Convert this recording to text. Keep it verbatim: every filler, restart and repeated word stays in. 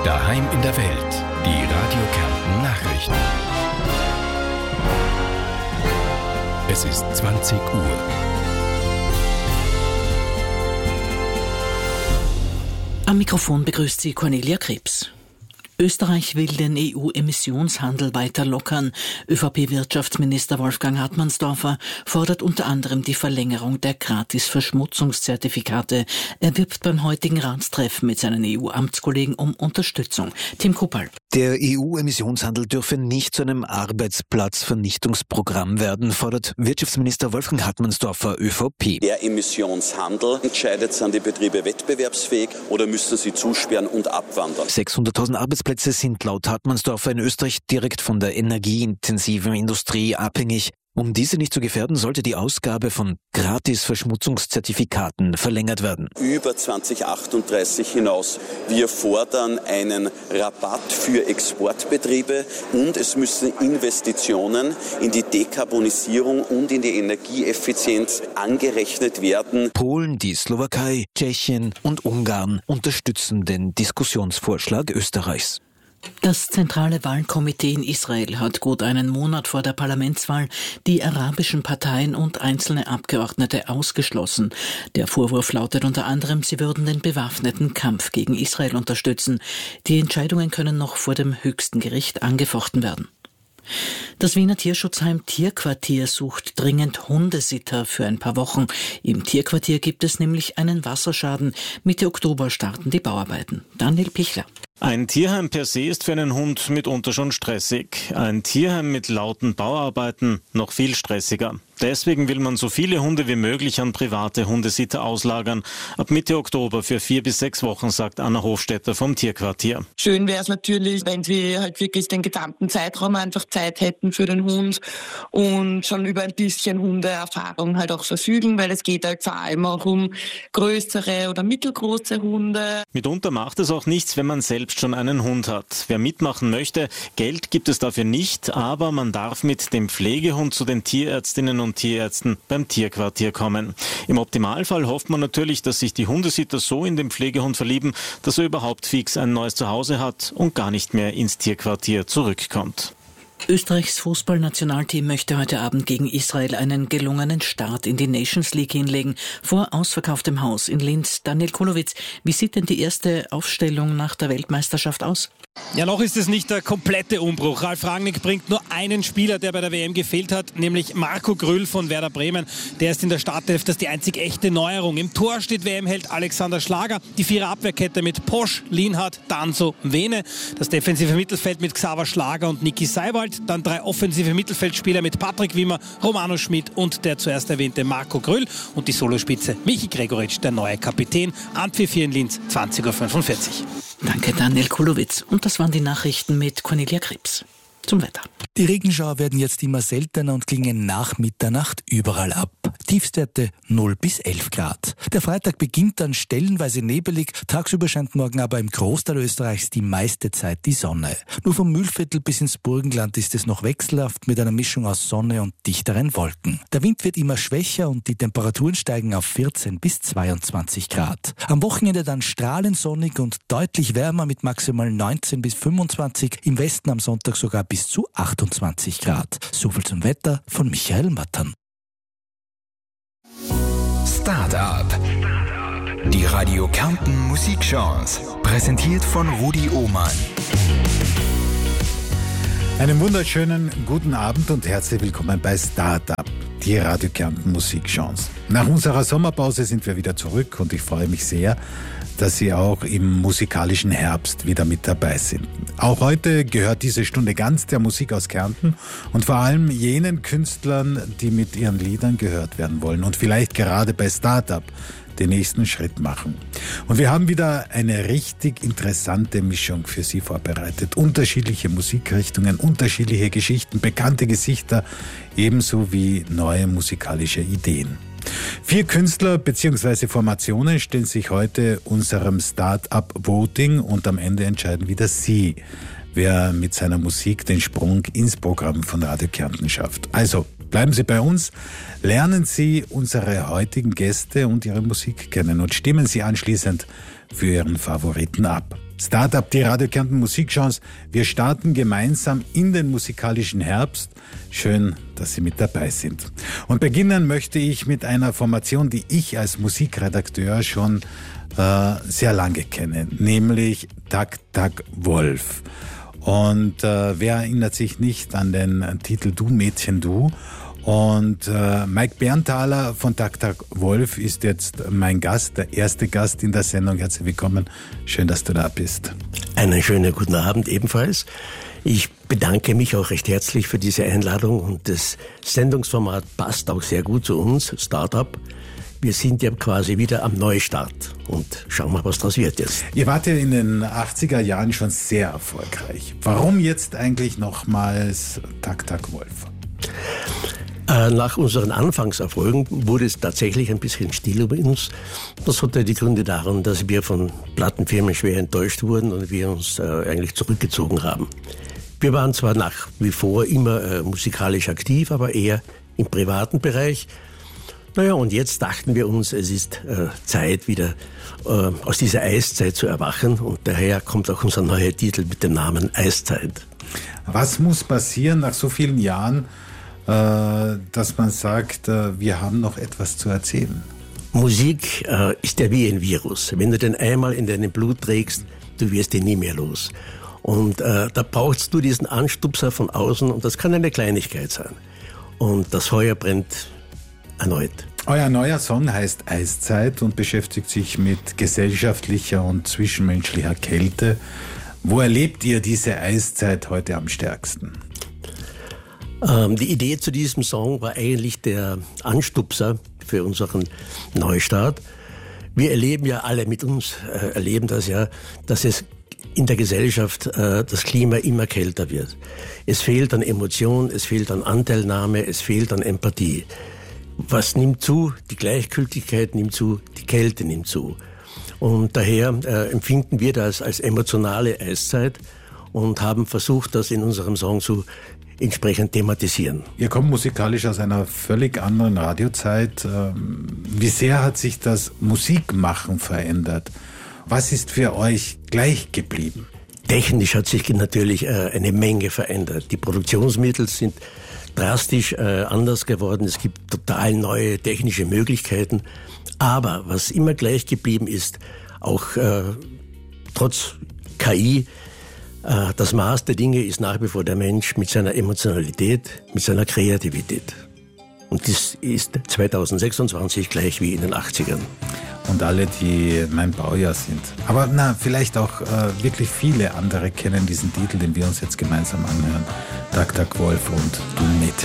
Daheim in der Welt. Die Radio Kärnten Nachrichten. Es ist zwanzig Uhr. Am Mikrofon begrüßt sie Cornelia Krebs. Österreich will den E U-Emissionshandel weiter lockern. ÖVP-Wirtschaftsminister Wolfgang Hartmannsdorfer fordert unter anderem die Verlängerung der Gratis-Verschmutzungszertifikate. Er wirbt beim heutigen Ratstreffen mit seinen E U-Amtskollegen um Unterstützung. Tim Kuppal. Der E U-Emissionshandel dürfe nicht zu einem Arbeitsplatzvernichtungsprogramm werden, fordert Wirtschaftsminister Wolfgang Hartmannsdorfer, ÖVP. Der Emissionshandel entscheidet, sind die Betriebe wettbewerbsfähig oder müssen sie zusperren und abwandern. sechshunderttausend Arbeitsplätze sind laut Hartmannsdorfer in Österreich direkt von der energieintensiven Industrie abhängig. Um diese nicht zu gefährden, sollte die Ausgabe von Gratis-Verschmutzungszertifikaten verlängert werden. Über zwanzig achtunddreißig hinaus. Wir fordern einen Rabatt für Exportbetriebe und es müssen Investitionen in die Dekarbonisierung und in die Energieeffizienz angerechnet werden. Polen, die Slowakei, Tschechien und Ungarn unterstützen den Diskussionsvorschlag Österreichs. Das zentrale Wahlkomitee in Israel hat gut einen Monat vor der Parlamentswahl die arabischen Parteien und einzelne Abgeordnete ausgeschlossen. Der Vorwurf lautet unter anderem, sie würden den bewaffneten Kampf gegen Israel unterstützen. Die Entscheidungen können noch vor dem höchsten Gericht angefochten werden. Das Wiener Tierschutzheim Tierquartier sucht dringend Hundesitter für ein paar Wochen. Im Tierquartier gibt es nämlich einen Wasserschaden. Mitte Oktober starten die Bauarbeiten. Daniel Pichler. Ein Tierheim per se ist für einen Hund mitunter schon stressig. Ein Tierheim mit lauten Bauarbeiten noch viel stressiger. Deswegen will man so viele Hunde wie möglich an private Hundesitter auslagern. Ab Mitte Oktober für vier bis sechs Wochen, sagt Anna Hofstetter vom Tierquartier. Schön wäre es natürlich, wenn wir halt wirklich den gesamten Zeitraum einfach Zeit hätten für den Hund und schon über ein bisschen Hundeerfahrung halt auch verfügen, weil es geht halt vor allem auch um größere oder mittelgroße Hunde. Mitunter macht es auch nichts, wenn man selbst schon einen Hund hat. Wer mitmachen möchte, Geld gibt es dafür nicht, aber man darf mit dem Pflegehund zu den Tierärztinnen und Tierärzten beim Tierquartier kommen. Im Optimalfall hofft man natürlich, dass sich die Hundesitter so in den Pflegehund verlieben, dass er überhaupt fix ein neues Zuhause hat und gar nicht mehr ins Tierquartier zurückkommt. Österreichs Fußballnationalteam möchte heute Abend gegen Israel einen gelungenen Start in die Nations League hinlegen, vor ausverkauftem Haus in Linz. Daniel Kulowitz, wie sieht denn die erste Aufstellung nach der Weltmeisterschaft aus? Ja, noch ist es nicht der komplette Umbruch. Ralf Rangnick bringt nur einen Spieler, der bei der W M gefehlt hat, nämlich Marco Grüll von Werder Bremen. Der ist in der Startelf, das ist die einzig echte Neuerung. Im Tor steht W M-Held Alexander Schlager, die Vierer-Abwehrkette mit Posch, Lienhardt, Danso, Vene, das defensive Mittelfeld mit Xaver Schlager und Niki Seiwald, dann drei offensive Mittelfeldspieler mit Patrick Wimmer, Romano Schmid und der zuerst erwähnte Marco Grüll und die Solospitze Michi Gregoritsch, der neue Kapitän. Anpfiff hier in Linz, zwanzig Uhr fünfundvierzig. Danke, Daniel Kulowitz. Und das waren die Nachrichten mit Cornelia Krebs. Zum Wetter. Die Regenschauer werden jetzt immer seltener und klingen nach Mitternacht überall ab. Tiefstwerte null bis elf Grad. Der Freitag beginnt dann stellenweise nebelig, tagsüber scheint morgen aber im Großteil Österreichs die meiste Zeit die Sonne. Nur vom Mühlviertel bis ins Burgenland ist es noch wechselhaft mit einer Mischung aus Sonne und dichteren Wolken. Der Wind wird immer schwächer und die Temperaturen steigen auf vierzehn bis zweiundzwanzig Grad. Am Wochenende dann strahlend sonnig und deutlich wärmer mit maximal neunzehn bis fünfundzwanzig, im Westen am Sonntag sogar bis bis zu achtundzwanzig Grad. Soviel zum Wetter von Michael Mattern. Start-up. Die Radio Kärnten Musikchance. Präsentiert von Rudi Ohmann. Einen wunderschönen guten Abend und herzlich willkommen bei Start-up, die Radio Kärnten Musikchance. Nach unserer Sommerpause sind wir wieder zurück und ich freue mich sehr, dass Sie auch im musikalischen Herbst wieder mit dabei sind. Auch heute gehört diese Stunde ganz der Musik aus Kärnten und vor allem jenen Künstlern, die mit ihren Liedern gehört werden wollen und vielleicht gerade bei Start-up den nächsten Schritt machen. Und wir haben wieder eine richtig interessante Mischung für Sie vorbereitet. Unterschiedliche Musikrichtungen, unterschiedliche Geschichten, bekannte Gesichter, ebenso wie neue musikalische Ideen. Vier Künstler bzw. Formationen stellen sich heute unserem Start-up-Voting und am Ende entscheiden wieder Sie, wer mit seiner Musik den Sprung ins Programm von Radio Kärnten schafft. Also bleiben Sie bei uns, lernen Sie unsere heutigen Gäste und ihre Musik kennen und stimmen Sie anschließend für Ihren Favoriten ab. Startup, die Radio Kärnten Musikchance. Wir starten gemeinsam in den musikalischen Herbst. Schön, dass Sie mit dabei sind. Und beginnen möchte ich mit einer Formation, die ich als Musikredakteur schon äh, sehr lange kenne, nämlich Tak Tak Wolf. Und äh, wer erinnert sich nicht an den Titel Du Mädchen Du? Und äh, Mike Berntaler von Tak Tak Wolf ist jetzt mein Gast, der erste Gast in der Sendung. Herzlich willkommen. Schön, dass du da bist. Einen schönen guten Abend ebenfalls. Ich bedanke mich auch recht herzlich für diese Einladung und das Sendungsformat passt auch sehr gut zu uns, Startup. Wir sind ja quasi wieder am Neustart und schauen mal, was daraus wird jetzt. Ihr wart ja in den achtziger Jahren schon sehr erfolgreich. Warum jetzt eigentlich nochmals Tak Tak Wolf? Nach unseren Anfangserfolgen wurde es tatsächlich ein bisschen still über uns. Das hatte die Gründe daran, dass wir von Plattenfirmen schwer enttäuscht wurden und wir uns äh, eigentlich zurückgezogen haben. Wir waren zwar nach wie vor immer äh, musikalisch aktiv, aber eher im privaten Bereich. Naja, und jetzt dachten wir uns, es ist äh, Zeit, wieder äh, aus dieser Eiszeit zu erwachen. Und daher kommt auch unser neuer Titel mit dem Namen Eiszeit. Was muss passieren nach so vielen Jahren, dass man sagt, wir haben noch etwas zu erzählen? Musik äh, ist ja wie ein Virus. Wenn du den einmal in deinem Blut trägst, du wirst ihn nie mehr los. Und äh, da brauchst du diesen Anstupser von außen und das kann eine Kleinigkeit sein. Und das Feuer brennt erneut. Euer neuer Song heißt Eiszeit und beschäftigt sich mit gesellschaftlicher und zwischenmenschlicher Kälte. Wo erlebt ihr diese Eiszeit heute am stärksten? Ähm, die Idee zu diesem Song war eigentlich der Anstupser für unseren Neustart. Wir erleben ja alle mit uns, äh, erleben das ja, dass es in der Gesellschaft äh, das Klima immer kälter wird. Es fehlt an Emotion, es fehlt an Anteilnahme, es fehlt an Empathie. Was nimmt zu? Die Gleichgültigkeit nimmt zu, die Kälte nimmt zu. Und daher äh, empfinden wir das als emotionale Eiszeit und haben versucht, das in unserem Song zu entsprechend thematisieren. Ihr kommt musikalisch aus einer völlig anderen Radiozeit. Wie sehr hat sich das Musikmachen verändert? Was ist für euch gleich geblieben? Technisch hat sich natürlich eine Menge verändert. Die Produktionsmittel sind drastisch anders geworden. Es gibt total neue technische Möglichkeiten. Aber was immer gleich geblieben ist, auch trotz K I, das Maß der Dinge ist nach wie vor der Mensch mit seiner Emotionalität, mit seiner Kreativität. Und das ist zweitausendsechsundzwanzig gleich wie in den achtzigern. Und alle, die mein Baujahr sind. Aber na, vielleicht auch äh, wirklich viele andere kennen diesen Titel, den wir uns jetzt gemeinsam anhören. Tak Tak Wolf und Du Mädchen.